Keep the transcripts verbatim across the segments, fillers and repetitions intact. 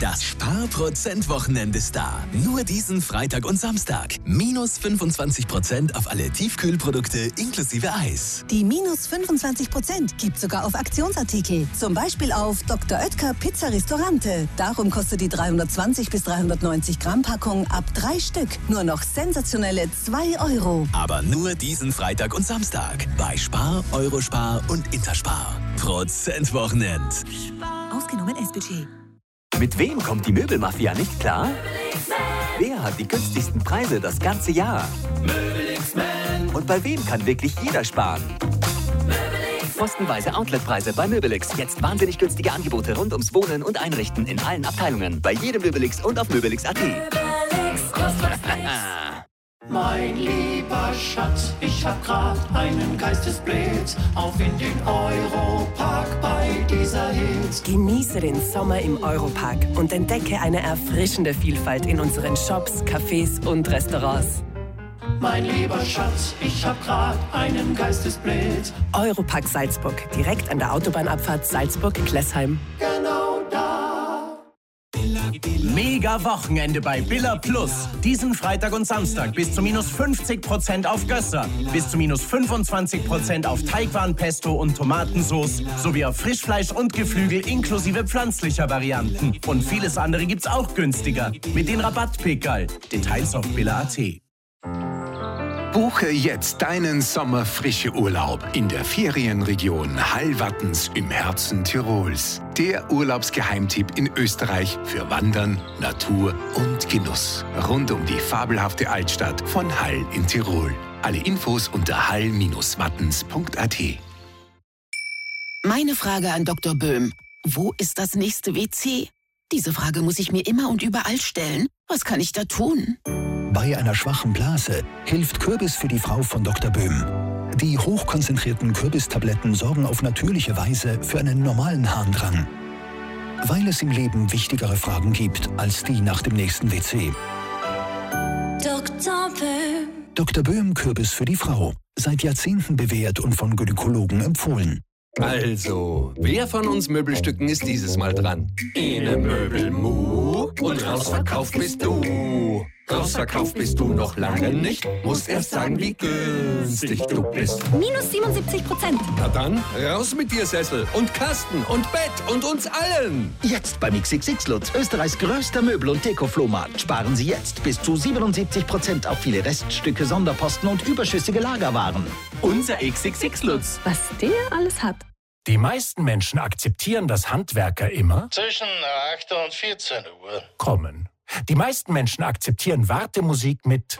Das Spar-Prozent-Wochenende ist da. Nur diesen Freitag und Samstag. Minus fünfundzwanzig Prozent auf alle Tiefkühlprodukte inklusive Eis. Die minus fünfundzwanzig Prozent gibt sogar auf Aktionsartikel. Zum Beispiel auf Doktor Oetker Pizza Ristorante. Darum kostet die dreihundertzwanzig bis dreihundertneunzig Gramm Packung ab drei Stück nur noch sensationelle zwei Euro. Aber nur diesen Freitag und Samstag. Bei Spar, Eurospar und Interspar. Prozent-Wochenend. Ausgenommen S-Budget. Mit wem kommt die Möbelmafia nicht klar? Wer hat die günstigsten Preise das ganze Jahr? Und bei wem kann wirklich jeder sparen? Kostenweise Outletpreise bei Möbelix. Jetzt wahnsinnig günstige Angebote rund ums Wohnen und Einrichten in allen Abteilungen. Bei jedem Möbelix und auf möbelix punkt at. Mein lieber Schatz, ich hab grad einen Geistesblitz auf in den Europark bei dieser Hitze. Genieße den Sommer im Europark und entdecke eine erfrischende Vielfalt in unseren Shops, Cafés und Restaurants. Mein lieber Schatz, ich hab grad einen Geistesblitz. Europark Salzburg, direkt an der Autobahnabfahrt Salzburg-Klessheim. Genau da. Mega Wochenende bei Billa Plus. Diesen Freitag und Samstag bis zu minus fünfzig Prozent auf Gösser, bis zu minus fünfundzwanzig Prozent auf Teigwaren-Pesto und Tomatensauce sowie auf Frischfleisch und Geflügel inklusive pflanzlicher Varianten. Und vieles andere gibt's auch günstiger mit den Rabattpickerl. Details auf billa punkt at. Buche jetzt deinen Sommerfrische-Urlaub in der Ferienregion Hallwattens im Herzen Tirols. Der Urlaubsgeheimtipp in Österreich für Wandern, Natur und Genuss. Rund um die fabelhafte Altstadt von Hall in Tirol. Alle Infos unter hall Bindestrich wattens punkt at. Meine Frage an Doktor Böhm. Wo ist das nächste W C? Diese Frage muss ich mir immer und überall stellen. Was kann ich da tun? Bei einer schwachen Blase hilft Kürbis für die Frau von Doktor Böhm. Die hochkonzentrierten Kürbistabletten sorgen auf natürliche Weise für einen normalen Harndrang. Weil es im Leben wichtigere Fragen gibt als die nach dem nächsten W C. Doktor Böhm. Doktor Böhm Kürbis für die Frau. Seit Jahrzehnten bewährt und von Gynäkologen empfohlen. Also, wer von uns Möbelstücken ist dieses Mal dran? Ene Möbelmu und rausverkauft bist du. Rausverkauft bist du noch lange nicht, musst erst sagen, wie günstig du bist. Minus siebenundsiebzig Prozent. Na dann, raus mit dir Sessel und Kasten und Bett und uns allen. Jetzt beim X X X Lutz, Österreichs größter Möbel- und Deko-Flohmarkt. Sparen Sie jetzt bis zu siebenundsiebzig Prozent auf viele Reststücke, Sonderposten und überschüssige Lagerwaren. Unser X X X Lutz. Was der alles hat. Die meisten Menschen akzeptieren, dass Handwerker immer zwischen acht und vierzehn Uhr kommen. Die meisten Menschen akzeptieren Wartemusik mit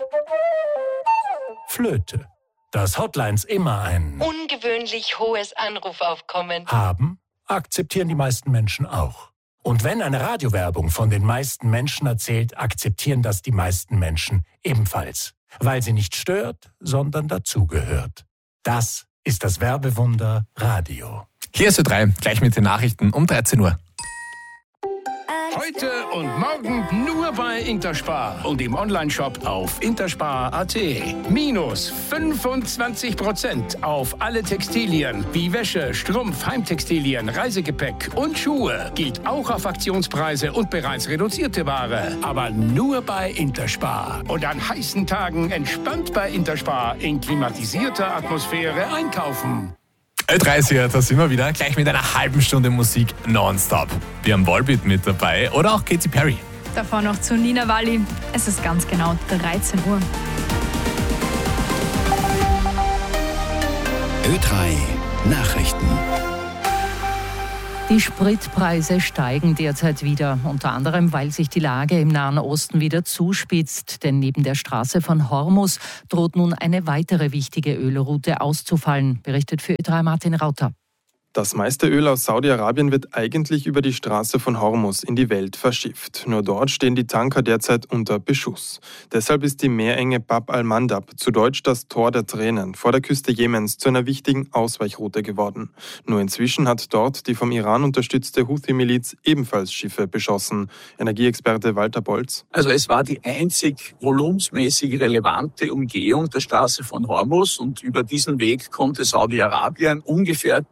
Flöte. Dass Hotlines immer ein ungewöhnlich hohes Anrufaufkommen haben, akzeptieren die meisten Menschen auch. Und wenn eine Radiowerbung von den meisten Menschen erzählt, akzeptieren das die meisten Menschen ebenfalls. Weil sie nicht stört, sondern dazugehört. Das ist das Werbewunder Radio. Hier ist Ö drei, gleich mit den Nachrichten um dreizehn Uhr. Heute und morgen nur bei Interspar und im Onlineshop auf interspar punkt at. Minus fünfundzwanzig Prozent auf alle Textilien wie Wäsche, Strumpf, Heimtextilien, Reisegepäck und Schuhe. Gilt auch auf Aktionspreise und bereits reduzierte Ware. Aber nur bei Interspar. Und an heißen Tagen entspannt bei Interspar in klimatisierter Atmosphäre einkaufen. Ö drei ist hier, da sind wir wieder, gleich mit einer halben Stunde Musik nonstop. Wir haben Volbeat mit dabei oder auch Katy Perry. Davor noch zu Nina Walli. Es ist ganz genau dreizehn Uhr. Ö drei Nachrichten. Die Spritpreise steigen derzeit wieder, unter anderem, weil sich die Lage im Nahen Osten wieder zuspitzt. Denn neben der Straße von Hormuz droht nun eine weitere wichtige Ölroute auszufallen, berichtet für Ö drei Martin Rauter. Das meiste Öl aus Saudi-Arabien wird eigentlich über die Straße von Hormuz in die Welt verschifft. Nur dort stehen die Tanker derzeit unter Beschuss. Deshalb ist die Meerenge Bab al-Mandab, zu Deutsch das Tor der Tränen, vor der Küste Jemens zu einer wichtigen Ausweichroute geworden. Nur inzwischen hat dort die vom Iran unterstützte Houthi-Miliz ebenfalls Schiffe beschossen. Energieexperte Walter Bolz. Also es war die einzig volumensmäßig relevante Umgehung der Straße von Hormuz und über diesen Weg konnte Saudi-Arabien ungefähr die Hälfte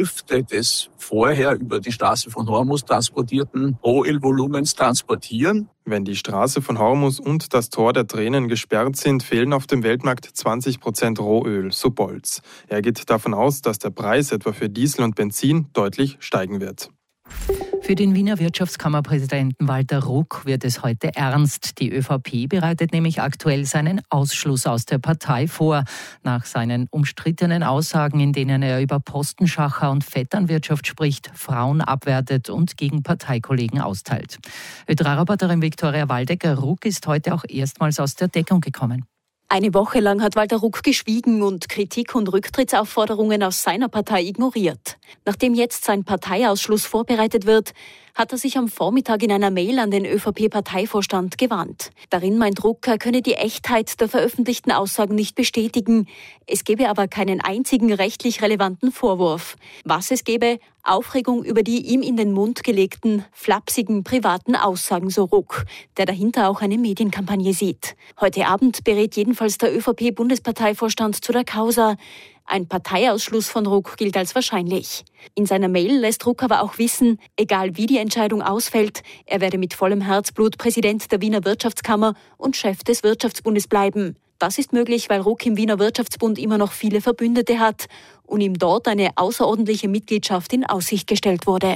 Hälfte des vorher über die Straße von Hormuz transportierten Rohölvolumens transportieren. Wenn die Straße von Hormuz und das Tor der Tränen gesperrt sind, fehlen auf dem Weltmarkt zwanzig Prozent Rohöl, so Bolz. Er geht davon aus, dass der Preis etwa für Diesel und Benzin deutlich steigen wird. Für den Wiener Wirtschaftskammerpräsidenten Walter Ruck wird es heute ernst. Die ÖVP bereitet nämlich aktuell seinen Ausschluss aus der Partei vor. Nach seinen umstrittenen Aussagen, in denen er über Postenschacher und Vetternwirtschaft spricht, Frauen abwertet und gegen Parteikollegen austeilt. Ö-drei-Reporterin Viktoria Waldecker, Ruck ist heute auch erstmals aus der Deckung gekommen. Eine Woche lang hat Walter Ruck geschwiegen und Kritik und Rücktrittsaufforderungen aus seiner Partei ignoriert. Nachdem jetzt sein Parteiausschluss vorbereitet wird, hat er sich am Vormittag in einer Mail an den ÖVP-Parteivorstand gewandt. Darin meint Ruck, er könne die Echtheit der veröffentlichten Aussagen nicht bestätigen. Es gebe aber keinen einzigen rechtlich relevanten Vorwurf. Was es gäbe, Aufregung über die ihm in den Mund gelegten, flapsigen, privaten Aussagen, so Ruck, der dahinter auch eine Medienkampagne sieht. Heute Abend berät jedenfalls der ÖVP-Bundesparteivorstand zu der Causa. Ein Parteiausschluss von Ruck gilt als wahrscheinlich. In seiner Mail lässt Ruck aber auch wissen, egal wie die Entscheidung ausfällt, er werde mit vollem Herzblut Präsident der Wiener Wirtschaftskammer und Chef des Wirtschaftsbundes bleiben. Das ist möglich, weil Ruck im Wiener Wirtschaftsbund immer noch viele Verbündete hat und ihm dort eine außerordentliche Mitgliedschaft in Aussicht gestellt wurde.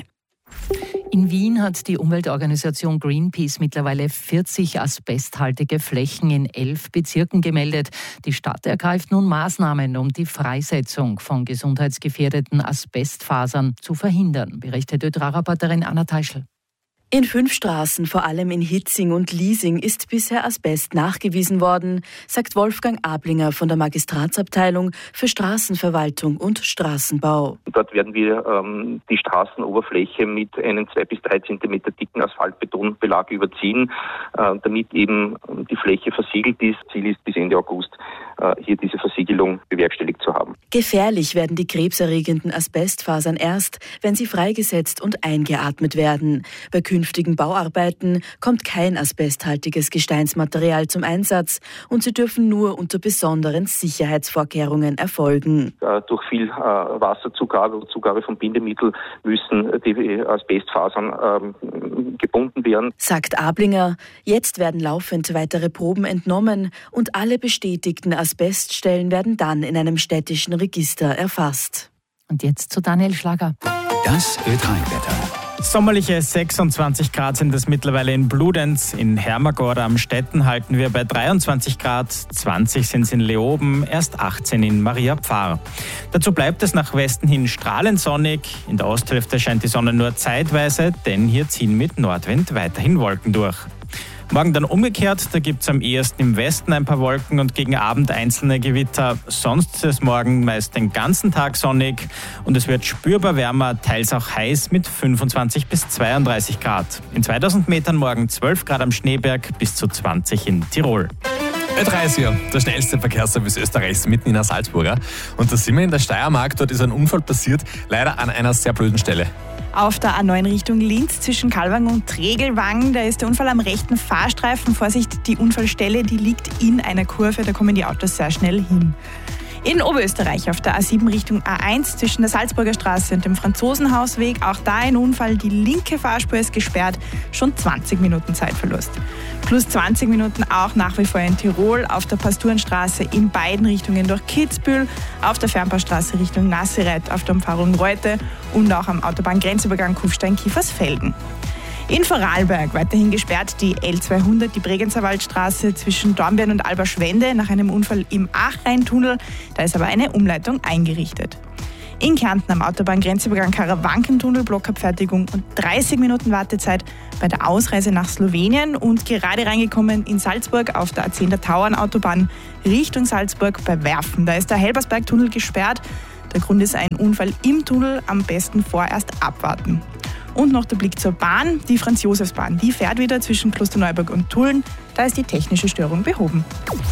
In Wien hat die Umweltorganisation Greenpeace mittlerweile vierzig asbesthaltige Flächen in elf Bezirken gemeldet. Die Stadt ergreift nun Maßnahmen, um die Freisetzung von gesundheitsgefährdeten Asbestfasern zu verhindern, berichtet Ö-drei-Reporterin Anna Teischl. In fünf Straßen, vor allem in Hitzing und Liesing, ist bisher Asbest nachgewiesen worden, sagt Wolfgang Ablinger von der Magistratsabteilung für Straßenverwaltung und Straßenbau. Dort werden wir ähm, die Straßenoberfläche mit einem zwei bis drei Zentimeter dicken Asphaltbetonbelag überziehen, äh, damit eben die Fläche versiegelt ist. Ziel ist bis Ende August äh, hier diese Versiegelung bewerkstelligt zu haben. Gefährlich werden die krebserregenden Asbestfasern erst, wenn sie freigesetzt und eingeatmet werden. Bei künftigen Bauarbeiten kommt kein asbesthaltiges Gesteinsmaterial zum Einsatz und sie dürfen nur unter besonderen Sicherheitsvorkehrungen erfolgen. Äh, durch viel äh, Wasserzugabe und Zugabe von Bindemittel müssen die Asbestfasern äh, gebunden werden, sagt Ablinger. Jetzt werden laufend weitere Proben entnommen und alle bestätigten Asbeststellen werden dann in einem städtischen Register erfasst. Und jetzt zu Daniel Schlager. Das Ö drei Wetter. Sommerliche sechsundzwanzig Grad sind es mittlerweile in Bludenz. In Hermagor am Stetten halten wir bei dreiundzwanzig Grad, zwanzig sind es in Leoben, erst achtzehn in Maria Pfarr. Dazu bleibt es nach Westen hin strahlend sonnig. In der Osthälfte scheint die Sonne nur zeitweise, denn hier ziehen mit Nordwind weiterhin Wolken durch. Morgen dann umgekehrt, da gibt es am ehesten im Westen ein paar Wolken und gegen Abend einzelne Gewitter. Sonst ist es morgen meist den ganzen Tag sonnig und es wird spürbar wärmer, teils auch heiß mit fünfundzwanzig bis zweiunddreißig Grad. In zweitausend Metern morgen zwölf Grad am Schneeberg bis zu zwanzig in Tirol. Ö drei ist hier, der schnellste Verkehrsservice Österreichs mitten in der Salzburger. Und da sind wir in der Steiermark, dort ist ein Unfall passiert, leider an einer sehr blöden Stelle. Auf der A neun Richtung Linz zwischen Kalwang und Tregelwang, da ist der Unfall am rechten Fahrstreifen. Vorsicht, die Unfallstelle, die liegt in einer Kurve, da kommen die Autos sehr schnell hin. In Oberösterreich auf der A sieben Richtung A eins zwischen der Salzburger Straße und dem Franzosenhausweg. Auch da ein Unfall, die linke Fahrspur ist gesperrt, schon zwanzig Minuten Zeitverlust. Plus zwanzig Minuten auch nach wie vor in Tirol auf der Pasturenstraße in beiden Richtungen durch Kitzbühel, auf der Fernpassstraße Richtung Nasseret, auf der Umfahrung Reute und auch am Autobahngrenzübergang Kufstein-Kiefersfelden. In Vorarlberg weiterhin gesperrt die L zweihundert, die Bregenzer Waldstraße zwischen Dornbirn und Alberschwende nach einem Unfall im Achrheintunnel. Da ist aber eine Umleitung eingerichtet. In Kärnten am Autobahngrenzübergang Karawankentunnel, Blockabfertigung und dreißig Minuten Wartezeit bei der Ausreise nach Slowenien und gerade reingekommen in Salzburg auf der A zehn der Tauernautobahn Richtung Salzburg bei Werfen. Da ist der Helbersbergtunnel gesperrt. Der Grund ist ein Unfall im Tunnel, am besten vorerst abwarten. Und noch der Blick zur Bahn. Die Franz-Josefs-Bahn, die fährt wieder zwischen Klosterneuburg und Tulln. Da ist die technische Störung behoben.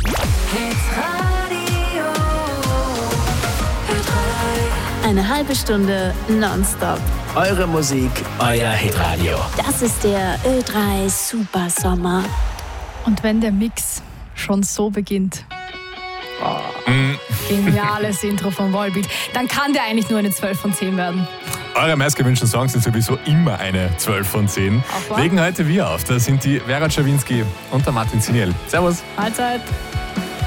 Eine halbe Stunde nonstop. Eure Musik, euer Hitradio. Das ist der Ö drei Super Sommer. Und wenn der Mix schon so beginnt. Mm, Geniales Intro von Volbeat. Dann kann der eigentlich nur eine zwölf von zehn werden. Eure meistgewünschten Songs sind sowieso immer eine zwölf von zehn. Legen heute wir auf. Da sind die Vera Czerwinski und der Martin Ziniel. Servus. Mahlzeit.